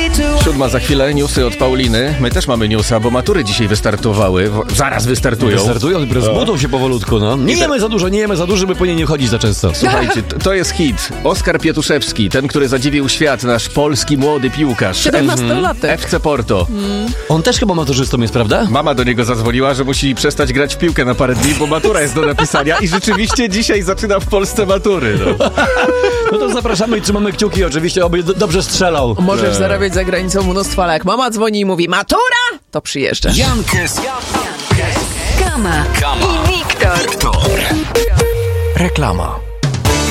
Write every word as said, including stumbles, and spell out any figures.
Siódma za chwilę, newsy od Pauliny. My też mamy newsa, bo matury dzisiaj wystartowały. Zaraz wystartują. Wystartują, dopiero zbudzą się powolutku, no. Nie jemy za dużo, nie jemy za dużo, by po niej nie chodzić za często. Słuchajcie, to, to jest hit. Oskar Pietuszewski, ten, który zadziwił świat, nasz polski młody piłkarz. siedemnastolatek. F C Porto. Mm. On też chyba maturzystą jest, prawda? Mama do niego zadzwoniła, że musi przestać grać w piłkę na parę dni, bo matura jest do napisania i rzeczywiście dzisiaj zaczyna w Polsce matury. No, No to zapraszamy i trzymamy kciuki, oczywiście, oby d- dobrze strzelał. Możesz zarabiać za granicą mnóstwo, ale jak mama dzwoni i mówi matura, to przyjeżdżasz. Jankes, Kama i Wiktor. Reklama.